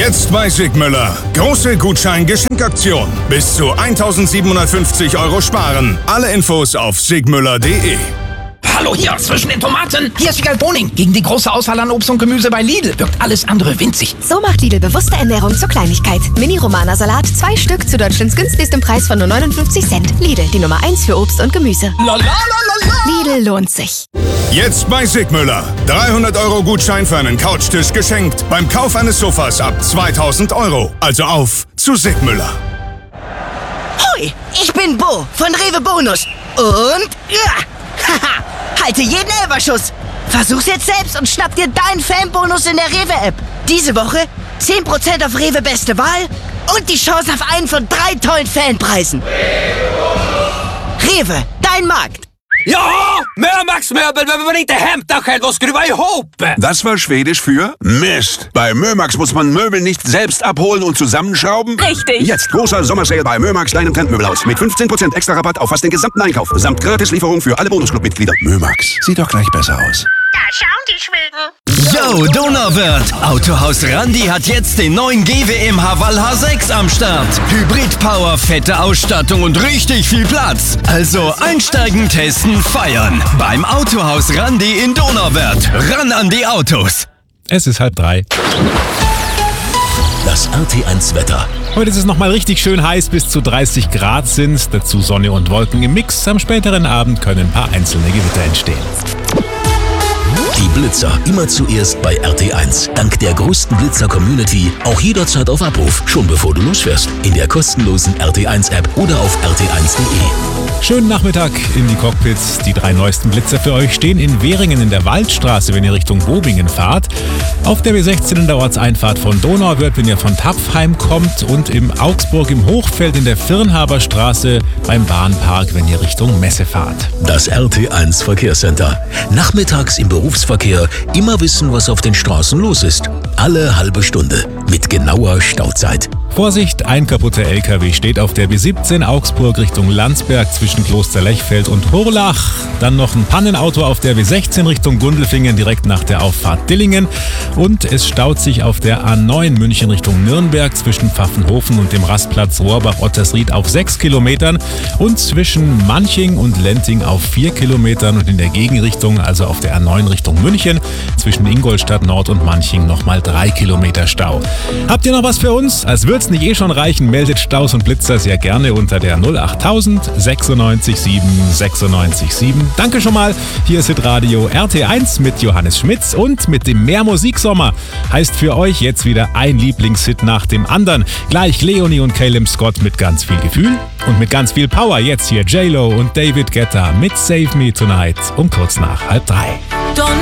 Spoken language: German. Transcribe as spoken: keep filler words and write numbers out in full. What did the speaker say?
Jetzt bei Sigmüller. Große Gutschein-Geschenkaktion. Bis zu eintausendsiebenhundertfünfzig Euro sparen. Alle Infos auf sigmüller punkt de. Hallo hier, zwischen den Tomaten. Hier ist Wiegald Boning. Gegen die große Auswahl an Obst und Gemüse bei Lidl wirkt alles andere winzig. So macht Lidl bewusste Ernährung zur Kleinigkeit. Mini-Romana-Salat, zwei Stück zu Deutschlands günstigstem Preis von nur neunundfünfzig Cent. Lidl, die Nummer eins für Obst und Gemüse. La, la, la, la, la. Lidl lohnt sich. Jetzt bei Sigmüller. dreihundert Euro Gutschein für einen Couchtisch geschenkt. Beim Kauf eines Sofas ab zweitausend Euro. Also auf zu Sigmüller. Hoi, ich bin Bo von Rewe Bonus. Und ja, haha, halte jeden Elferschuss. Versuch's jetzt selbst und schnapp dir deinen Fanbonus in der Rewe-App. Diese Woche zehn Prozent auf Rewe Beste Wahl und die Chance auf einen von drei tollen Fanpreisen. Rewe, dein Markt. Ja, Mömax-möbel behöver man inte hämta själv och skruva ihop. Das war Schwedisch für Mist. Bei Mömax muss man Möbel nicht selbst abholen und zusammenschrauben. Richtig. Jetzt großer Sommersale bei Mömax, deinem Trendmöbelhaus. Mit fünfzehn Prozent extra Rabatt auf fast den gesamten Einkauf. Samt Gratislieferung für alle Bonusclub-Mitglieder. Mömax, sieht doch gleich besser aus. Da schauen die Schweden. Yo, Donauwörth! Autohaus Randi hat jetzt den neuen G W M Haval H sechs am Start. Hybrid-Power, fette Ausstattung und richtig viel Platz. Also einsteigen, testen, feiern. Beim Autohaus Randi in Donauwörth. Ran an die Autos. Es ist halb drei. Das R T eins Wetter. Heute ist es nochmal richtig schön heiß, bis zu dreißig Grad sind. Dazu Sonne und Wolken im Mix. Am späteren Abend können ein paar einzelne Gewitter entstehen. Die Blitzer immer zuerst bei R T eins. Dank der größten Blitzer-Community auch jederzeit auf Abruf, schon bevor du losfährst. In der kostenlosen R T eins App oder auf r t eins punkt de. Schönen Nachmittag in die Cockpits. Die drei neuesten Blitzer für euch stehen in Währingen in der Waldstraße, wenn ihr Richtung Bobingen fahrt. Auf der B sechzehn in der Ortseinfahrt von Donauwörth, wenn ihr von Tapfheim kommt. Und im Augsburg im Hochfeld in der Firnhaberstraße beim Bahnpark, wenn ihr Richtung Messe fahrt. Das R T eins Verkehrscenter. Nachmittags im Berufsverkehr immer wissen, was auf den Straßen los ist. Alle halbe Stunde mit genauer Stauzeit. Vorsicht, ein kaputter L K W steht auf der B siebzehn Augsburg Richtung Landsberg zwischen Kloster Lechfeld und Hurlach. Dann noch ein Pannenauto auf der B sechzehn Richtung Gundelfingen direkt nach der Auffahrt Dillingen. Und es staut sich auf der A neun München Richtung Nürnberg zwischen Pfaffenhofen und dem Rastplatz Rohrbach-Ottersried auf sechs Kilometern und zwischen Manching und Lenting auf vier Kilometern und in der Gegenrichtung, also auf der A neun Richtung München, zwischen Ingolstadt Nord und Manching nochmal drei Kilometer Stau. Habt ihr noch was für uns? Als wird's nicht eh schon reichen, meldet Staus und Blitzer sehr gerne unter der null achttausend sechsundneunzig sieben sechsundneunzig sieben. Danke schon mal. Hier ist Hitradio R T eins mit Johannes Schmitz und mit dem Mehr Musiksommer. Heißt für euch jetzt wieder ein Lieblingshit nach dem anderen. Gleich Leonie und Caleb Scott mit ganz viel Gefühl und mit ganz viel Power. Jetzt hier J-Lo und David Guetta mit Save Me Tonight um kurz nach halb drei. Don't